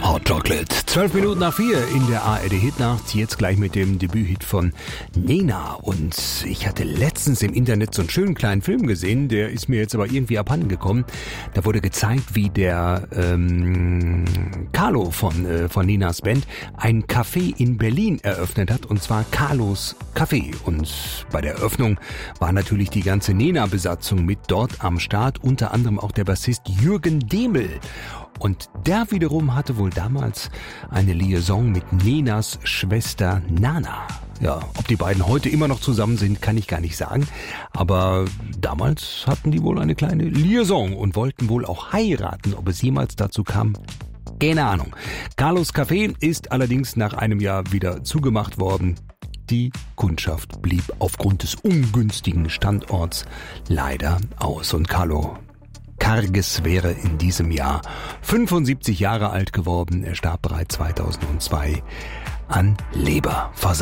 Hot Chocolate. 12 Minuten nach 4 in der ARD-Hitnacht. Jetzt gleich mit dem Debüthit von Nena. Und ich hatte letztens im Internet so einen schönen kleinen Film gesehen, der ist mir jetzt aber irgendwie abhanden gekommen. Da wurde gezeigt, wie der Carlo von Nenas Band ein Café in Berlin eröffnet hat. Und zwar Carlos Café. Und bei der Eröffnung war natürlich die ganze Nena-Besatzung mit dort am Start. Unter anderem auch der Bassist Jürgen Demel. Und der wiederum hatte wohl damals eine Liaison mit Nenas Schwester Nana. Ja, ob die beiden heute immer noch zusammen sind, kann ich gar nicht sagen. Aber damals hatten die wohl eine kleine Liaison und wollten wohl auch heiraten. Ob es jemals dazu kam, keine Ahnung. Carlos Café ist allerdings nach einem Jahr wieder zugemacht worden. Die Kundschaft blieb aufgrund des ungünstigen Standorts leider aus. Und Carlo Karges wäre in diesem Jahr 75 Jahre alt geworden. Er starb bereits 2002 an Leberversagen.